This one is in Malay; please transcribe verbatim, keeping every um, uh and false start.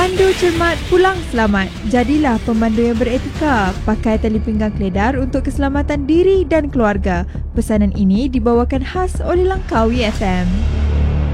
Memandu cermat, pulang selamat. Jadilah pemandu yang beretika. Pakai tali pinggang keledar untuk keselamatan diri dan keluarga. Pesanan ini dibawakan khas oleh Langkawi F M.